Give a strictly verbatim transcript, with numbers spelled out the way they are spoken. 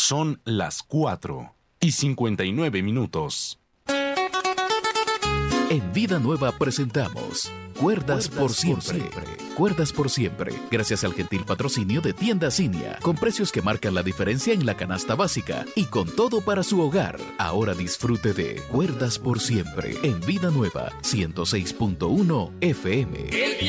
Son las cuatro y cincuenta y nueve minutos. En Vida Nueva presentamos Cuerdas, Cuerdas por, siempre. por Siempre. Cuerdas por Siempre, gracias al gentil patrocinio de Tienda Cinia, con precios que marcan la diferencia en la canasta básica y con todo para su hogar. Ahora disfrute de Cuerdas por Siempre en Vida Nueva ciento seis punto uno F M.